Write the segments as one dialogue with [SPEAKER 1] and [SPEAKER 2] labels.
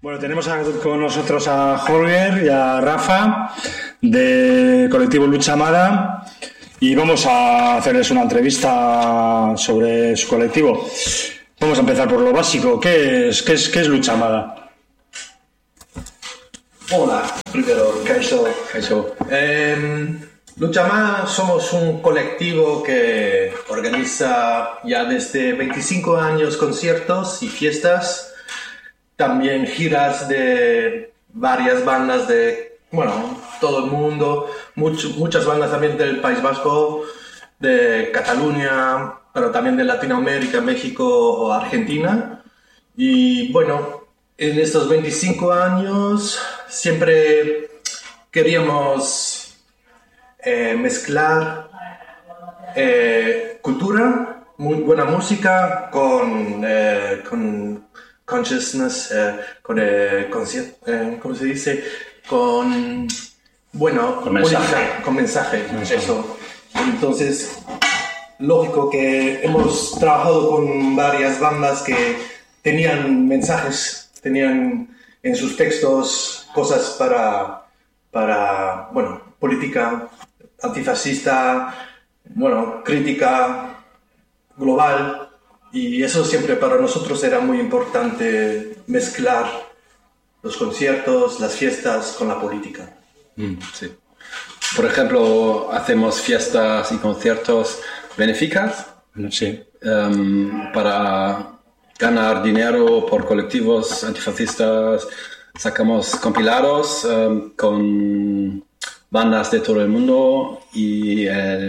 [SPEAKER 1] Bueno, tenemos con nosotros a Holger y a Rafa de colectivo Lucha Amada y vamos a hacerles una entrevista sobre su colectivo. Vamos a empezar por lo básico. ¿Qué es Lucha Amada?
[SPEAKER 2] Hola, primero, Kaixo. Lucha Amada somos un colectivo que organiza ya desde 25 años conciertos y fiestas. También giras de varias bandas de, todo el mundo, muchas bandas también del País Vasco, de Cataluña, pero también de Latinoamérica, México o Argentina. Y en estos 25 años siempre queríamos mezclar cultura, muy buena música con consciousness, ¿cómo se dice? Con
[SPEAKER 1] mensaje.
[SPEAKER 2] Con mensaje, eso. Entonces, lógico que hemos trabajado con varias bandas que tenían mensajes, tenían en sus textos cosas para política antifascista, crítica global. Y eso siempre para nosotros era muy importante, mezclar los conciertos, las fiestas con la política.
[SPEAKER 3] Sí. Por ejemplo, hacemos fiestas y conciertos benéficas.
[SPEAKER 1] Sí.
[SPEAKER 3] Para ganar dinero por colectivos antifascistas. Sacamos compilados con bandas de todo el mundo y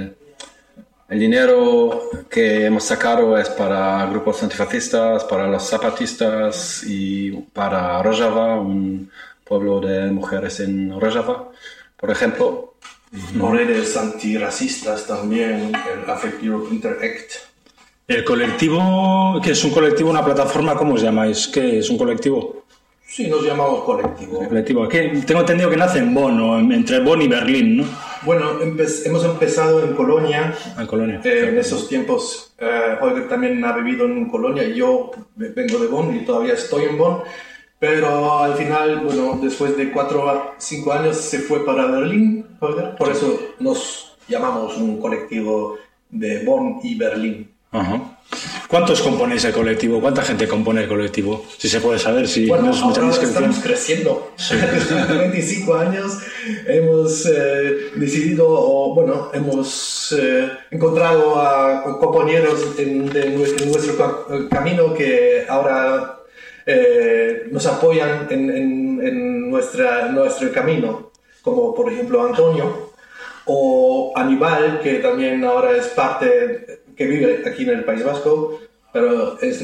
[SPEAKER 3] el dinero que hemos sacado es para grupos antifascistas, para los zapatistas y para Rojava, un pueblo de mujeres en Rojava, por ejemplo.
[SPEAKER 2] Redes antirracistas también, el Affect Europe Interact.
[SPEAKER 1] ¿El colectivo, que es un colectivo, una plataforma, cómo os llamáis? ¿Qué es un colectivo?
[SPEAKER 2] Sí, nos llamamos colectivo.
[SPEAKER 1] ¿El colectivo? Tengo entendido que nace en Bonn, o entre Bonn y Berlín, ¿no?
[SPEAKER 2] Bueno, hemos empezado en Colonia.
[SPEAKER 1] En Colonia.
[SPEAKER 2] En esos tiempos, Holger también ha vivido en Colonia y yo vengo de Bonn y todavía estoy en Bonn. Pero al final, después de 4 a 5 años se fue para Berlín, Holger. Por eso nos llamamos un colectivo de Bonn y Berlín.
[SPEAKER 1] Ajá. ¿Cuántos componéis el colectivo? ¿Cuánta gente compone el colectivo? Si se puede saber, si no es mucha
[SPEAKER 2] ahora
[SPEAKER 1] descripción.
[SPEAKER 2] Estamos creciendo.
[SPEAKER 1] Sí.
[SPEAKER 2] Después de 25 años hemos decidido, hemos encontrado a compañeros en nuestro camino que ahora nos apoyan en nuestro camino, como por ejemplo Antonio o Aníbal, que también ahora es parte, que vive aquí en el País Vasco, pero es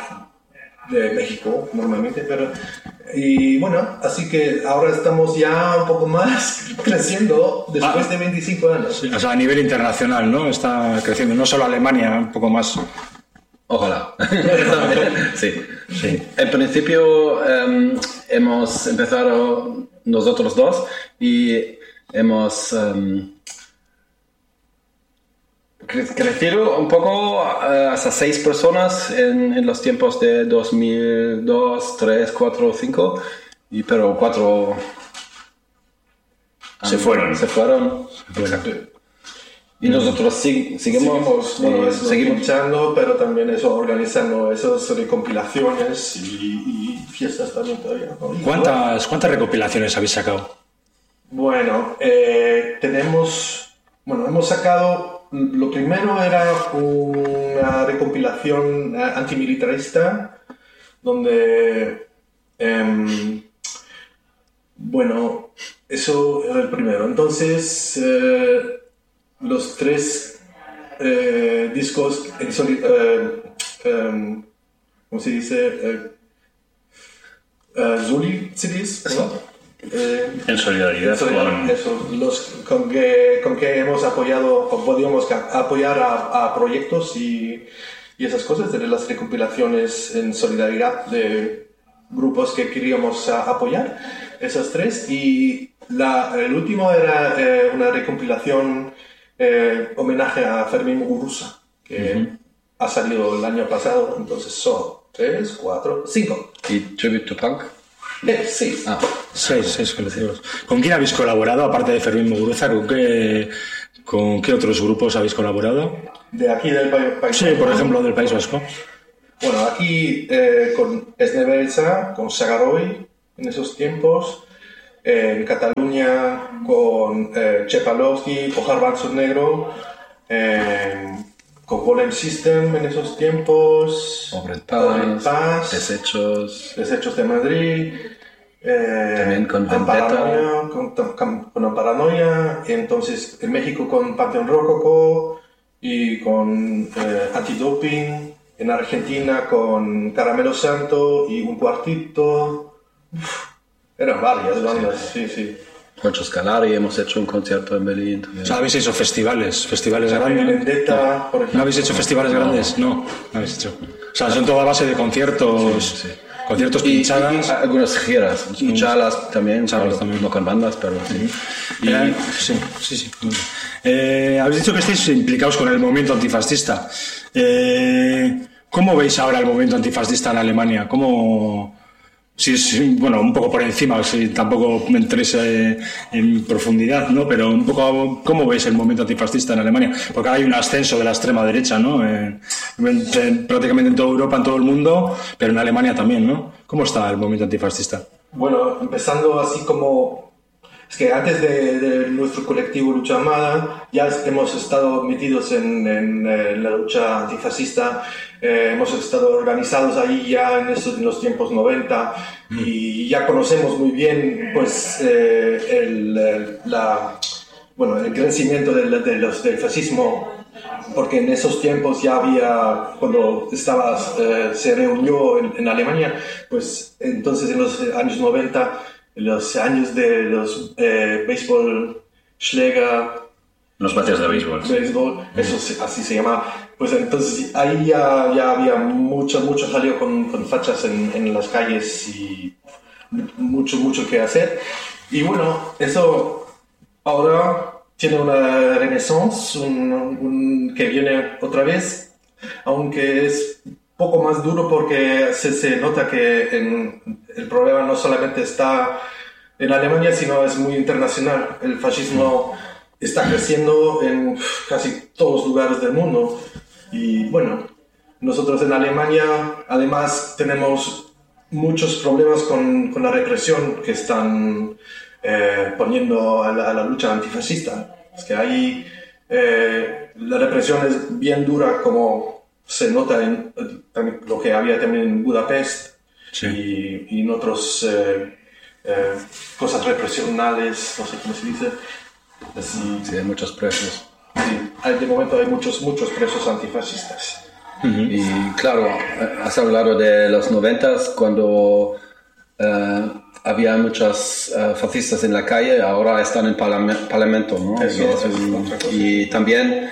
[SPEAKER 2] de México normalmente, así que ahora estamos ya un poco más creciendo después de 25 años.
[SPEAKER 1] Sí, o sea, a nivel internacional, ¿no? Está creciendo, no solo Alemania, un poco más.
[SPEAKER 3] Ojalá. Sí. En principio hemos empezado nosotros dos y hemos crecido un poco hasta 6 personas en los tiempos de 2002, 3, 4, 5, pero 4
[SPEAKER 1] Se fueron.
[SPEAKER 3] Exacto. Y nosotros seguimos
[SPEAKER 2] luchando, pero también organizando esas recompilaciones y fiestas también todavía, ¿no?
[SPEAKER 1] ¿Cuántas recopilaciones habéis sacado?
[SPEAKER 2] Hemos sacado, lo primero era una recompilación antimilitarista, donde, eso era el primero. Entonces, los 3 discos ¿cómo se dice? Zuli CDs, ¿no?
[SPEAKER 1] En solidaridad
[SPEAKER 2] con que hemos apoyado o podíamos apoyar a proyectos y esas cosas, de las recompilaciones en solidaridad de grupos que queríamos apoyar, esos 3. Y el último era una recompilación homenaje a Fermín Muguruza, que ha salido el año pasado. Entonces son 3, 4, 5.
[SPEAKER 3] ¿Y Tribute to Punk?
[SPEAKER 2] Sí.
[SPEAKER 1] Seis colectivos. ¿Con quién habéis colaborado, aparte de Fermín Muguruza? ¿Con qué otros grupos habéis colaborado?
[SPEAKER 2] ¿De aquí del País Vasco?
[SPEAKER 1] Sí, por ejemplo, del País Vasco.
[SPEAKER 2] Bueno, aquí con Esnebelza, con Sagaroy en esos tiempos. En Cataluña con Chepalowski, Pojar Banzo Negro. Con Golem System en esos tiempos.
[SPEAKER 3] Pobre Paz. Desechos
[SPEAKER 2] de Madrid.
[SPEAKER 3] También con Vendetta.
[SPEAKER 2] Con Amparanoia. Entonces en México con Panteón Rococó y con Antidoping. En Argentina con Caramelo Santo y Un Cuartito. Eran varias bandas, sí.
[SPEAKER 3] Juancho Scalari, hemos hecho un concierto en Berlín también.
[SPEAKER 1] O sea, ¿habéis hecho festivales grandes?
[SPEAKER 2] Vendetta, por ejemplo.
[SPEAKER 1] ¿No habéis hecho festivales grandes? No habéis hecho. O sea, son toda base de conciertos, conciertos pinchadas.
[SPEAKER 3] Y algunas giras, y charlas también, no con bandas, pero sí.
[SPEAKER 1] Sí. Habéis dicho que estáis implicados con el movimiento antifascista. ¿Cómo veis ahora el movimiento antifascista en Alemania? Bueno, un poco por encima, si tampoco me interesa en profundidad, ¿no? Pero un poco, ¿cómo veis el movimiento antifascista en Alemania? Porque hay un ascenso de la extrema derecha, ¿no? Prácticamente en toda Europa, en todo el mundo, pero en Alemania también, ¿no? ¿Cómo está el movimiento antifascista?
[SPEAKER 2] Bueno, empezando así como... Es que antes de nuestro colectivo Lucha Armada ya hemos estado metidos en la lucha antifascista, hemos estado organizados ahí ya en los tiempos 90 y ya conocemos muy bien pues el crecimiento del fascismo, porque en esos tiempos ya había, cuando se reunió en Alemania, pues entonces en los años 90, los años de los béisbol, Schläger,
[SPEAKER 4] los batidos de béisbol.
[SPEAKER 2] Eso así se llama. Pues entonces ahí ya había mucho jaleo con fachas en las calles y mucho que hacer. Y bueno, eso ahora tiene una renaissance, que viene otra vez, aunque es poco más duro porque se nota que el problema no solamente está en Alemania, sino es muy internacional. El fascismo está creciendo en casi todos los lugares del mundo. Y bueno, nosotros en Alemania además tenemos muchos problemas con la represión que están poniendo a la lucha antifascista. Es que ahí la represión es bien dura, como se nota en lo que había también en Budapest y en otras cosas represionales, no sé cómo se dice.
[SPEAKER 3] Sí, hay muchos presos.
[SPEAKER 2] Sí, de momento hay muchos presos antifascistas.
[SPEAKER 3] Y claro, has hablado de los 90s, cuando había muchos fascistas en la calle, ahora están en parlamento, ¿no? Y también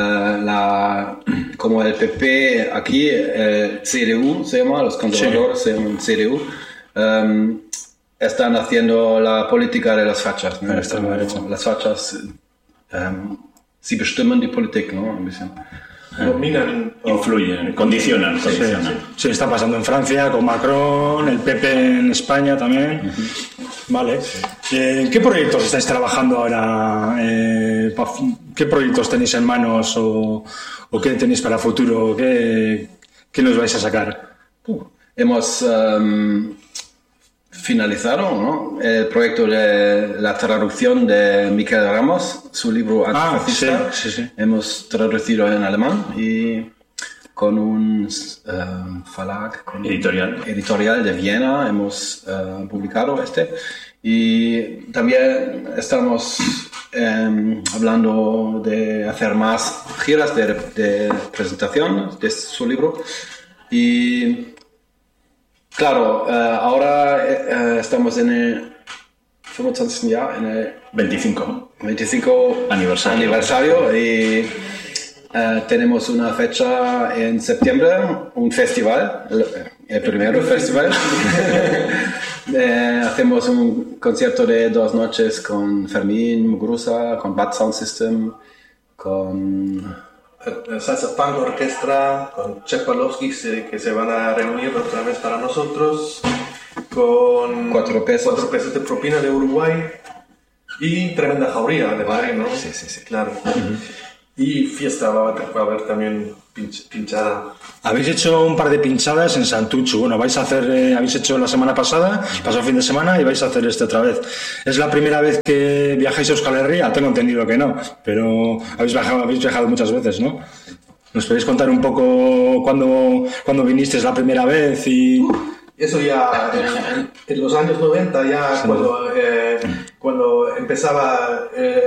[SPEAKER 3] como el PP aquí, CDU se llama, los conservadores se llaman CDU, están haciendo la política de las fachas, ¿no? Las fachas sí bestimmen die Politik, ¿no? Un bisschen.
[SPEAKER 2] Dominan,
[SPEAKER 4] influyen, condicionan.
[SPEAKER 1] Sí, está pasando en Francia con Macron, el PP en España también. Vale. ¿En qué proyectos estáis trabajando ahora? ¿Qué proyectos tenéis en manos o qué tenéis para el futuro? ¿Qué nos vais a sacar?
[SPEAKER 3] Hemos finalizado, ¿no?, el proyecto de la traducción de Miquel Ramos, su libro Antifascista.
[SPEAKER 1] Sí.
[SPEAKER 3] Hemos traducido en alemán y con un editorial de Viena hemos publicado y también estamos hablando de hacer más giras de presentación de su libro. Y claro, ahora estamos en el 25 en el 25 aniversario y tenemos una fecha en septiembre, un festival, el primer festival. Hacemos un concierto de 2 noches con Fermín Muguruza, con Bad Sound System, con
[SPEAKER 2] Salsa Punk Orquestra, con Chepalowski, que se van a reunir otra vez para nosotros. con
[SPEAKER 3] 4 pesos.
[SPEAKER 2] 4 pesos de propina de Uruguay y tremenda jauría de Madrid, ¿no?
[SPEAKER 3] Sí.
[SPEAKER 2] Claro. Y fiesta va a haber también pinchada.
[SPEAKER 1] Habéis hecho un par de pinchadas en Santuchu. Bueno, vais a hacer, habéis hecho la semana pasada, pasó el fin de semana y vais a hacer otra vez. ¿Es la primera vez que viajáis a Euskal Herria? Tengo entendido que no, pero habéis viajado muchas veces, ¿no? ¿Nos podéis contar un poco cuándo vinisteis la primera vez?
[SPEAKER 2] Eso ya en los años 90, ya sí. Cuando empezaba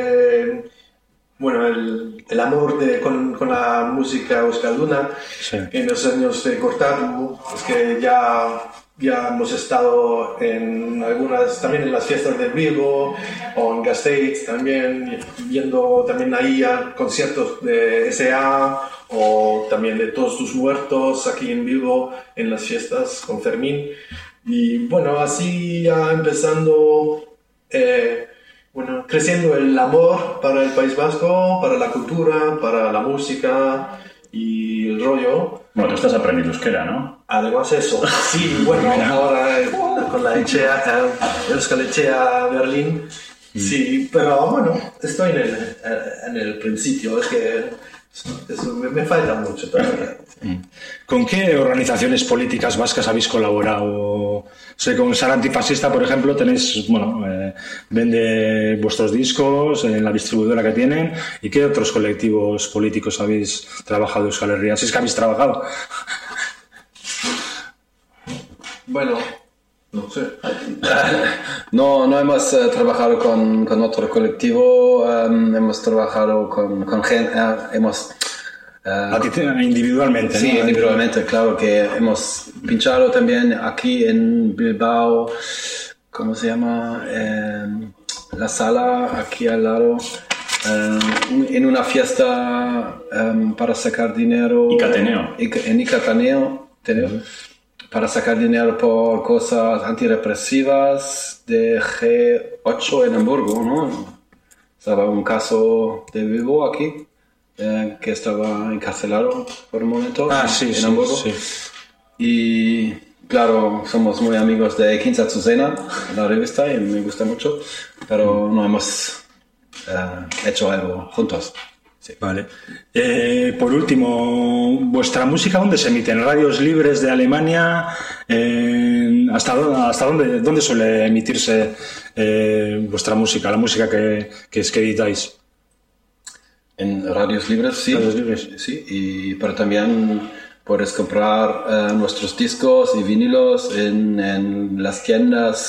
[SPEAKER 2] el amor con la música euskalduna, sí. En los años de Cortatu, es que ya hemos estado en algunas, también en las fiestas de Bilbo o en Gasteiz también, viendo también ahí a conciertos de S.A. o también de Todos tus muertos aquí en Bilbo en las fiestas con Fermín. Y bueno, así ya empezando creciendo el amor para el País Vasco, para la cultura, para la música y el rollo.
[SPEAKER 4] Bueno, tú estás aprendiendo euskera, ¿no?
[SPEAKER 2] Además eso, sí, bueno, ahora con la Euskal Etxea Berlín, sí, pero bueno, estoy en el principio, es que eso me falta mucho todavía.
[SPEAKER 1] ¿Con qué organizaciones políticas vascas habéis colaborado? Sé, con Sara Antifascista, por ejemplo, tenéis, vende vuestros discos en la distribuidora que tienen. ¿Y qué otros colectivos políticos habéis trabajado en Euskal Herria? Si es que habéis trabajado.
[SPEAKER 2] Bueno, no sé.
[SPEAKER 3] No hemos trabajado con otro colectivo, hemos trabajado con gente,
[SPEAKER 1] individualmente,
[SPEAKER 3] sí,
[SPEAKER 1] ¿no?
[SPEAKER 3] Individualmente, claro, que hemos pinchado también aquí en Bilbao, ¿cómo se llama? La sala aquí al lado, en una fiesta para sacar dinero.
[SPEAKER 4] Icateneo.
[SPEAKER 3] En Icateneo, para sacar dinero por cosas antirrepresivas de G8 en Hamburgo, ¿no? Estaba un caso de Bilbo aquí. Que estaba encarcelado por un momento en Hamburgo. Sí. Y claro, somos muy amigos de Quinza Zuzena, la revista, y me gusta mucho, pero no hemos hecho algo juntos. Sí.
[SPEAKER 1] Vale. Por último, ¿vuestra música dónde se emite? ¿En radios libres de Alemania? ¿Hasta dónde suele emitirse vuestra música, la música que editáis?
[SPEAKER 3] En radios libres, sí.
[SPEAKER 1] Radios libres.
[SPEAKER 3] Sí, pero también puedes comprar nuestros discos y vinilos en las tiendas,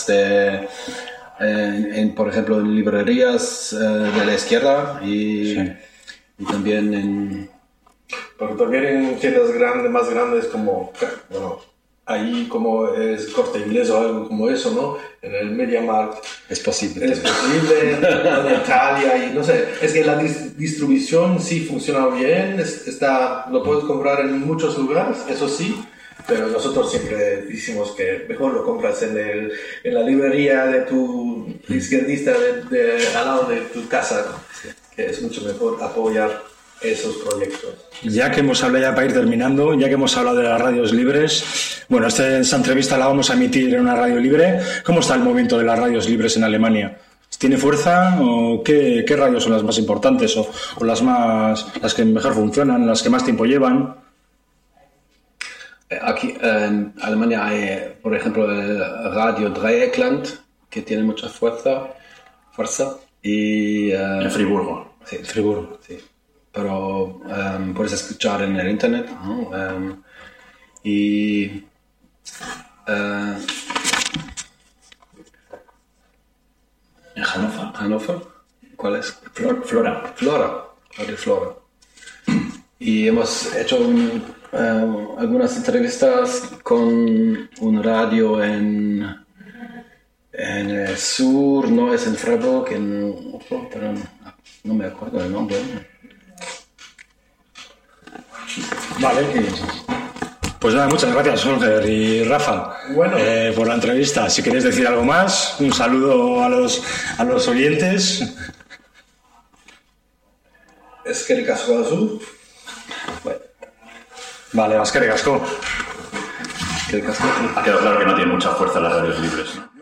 [SPEAKER 3] por ejemplo, en librerías de la izquierda y también
[SPEAKER 2] pero también en tiendas más grandes como, ahí como es Corte Inglés o algo como eso, ¿no? En el MediaMarkt.
[SPEAKER 3] Es posible,
[SPEAKER 2] en Italia y no sé. Es que la distribución sí funciona bien, lo puedes comprar en muchos lugares, eso sí, pero nosotros siempre decimos que mejor lo compras en la librería de tu izquierdista al lado de tu casa, que es mucho mejor apoyar esos proyectos.
[SPEAKER 1] Ya que hemos hablado, ya para ir terminando, ya que hemos hablado de las radios libres, bueno, esta entrevista la vamos a emitir en una radio libre. ¿Cómo está el movimiento de las radios libres en Alemania? ¿Tiene fuerza o qué radios son las más importantes o las que mejor funcionan, las que más tiempo llevan?
[SPEAKER 3] Aquí en Alemania hay, por ejemplo, el Radio Dreieckland, que tiene mucha fuerza y
[SPEAKER 4] en Friburgo.
[SPEAKER 3] Sí, Friburgo, sí. Pero puedes escuchar en el internet, ¿no? Y
[SPEAKER 4] en Hannover.
[SPEAKER 3] ¿Cuál es?
[SPEAKER 4] Flora.
[SPEAKER 3] Radio Flora. Y hemos hecho algunas entrevistas con un radio en el sur, no es en Freiburg, pero no me acuerdo el nombre.
[SPEAKER 1] Vale. Pues nada, muchas gracias, Holger y Rafa, por la entrevista. Si queréis decir algo más, un saludo a los oyentes.
[SPEAKER 2] Eskerrik asko.
[SPEAKER 1] Vale, eskerrik asko.
[SPEAKER 3] ¿Qué casco?
[SPEAKER 4] Ha quedado claro que no tiene mucha fuerza las radios libres, ¿no?